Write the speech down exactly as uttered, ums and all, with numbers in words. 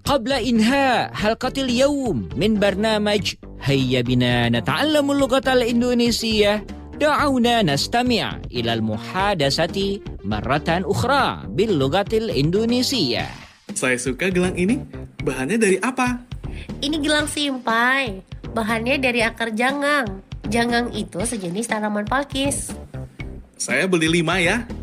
قبل إنهاء حلقة اليوم من برنامج هيا بنا نتعلم اللغة الإندونيسية دعونا نستمع إلى المحادثة مرة أخرى باللغة الإندونيسية. Saya suka gelang ini. Bahannya dari apa? Ini gelang simpai. Bahannya dari akar jangang. Jangang itu sejenis tanaman pakis. Saya beli lima ya.